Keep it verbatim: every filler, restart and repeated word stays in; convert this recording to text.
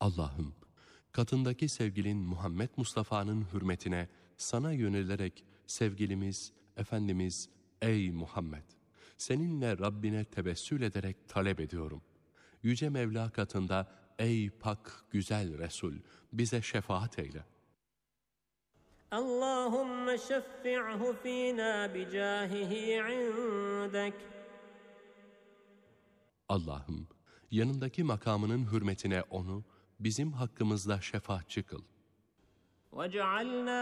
Allah'ım, katındaki sevgilin Muhammed Mustafa'nın hürmetine sana yönelerek sevgilimiz, Efendimiz, ey Muhammed, seninle Rabbine tevessül ederek talep ediyorum. Yüce Mevla katında ey pak güzel Resul, bize şefaat eyle. Allahümme şeffi'hu fînâ bicâhihi indek. Allah'ım, yanındaki makamının hürmetine onu bizim hakkımızda şefaatçi kıl. وَجَعَلْنَا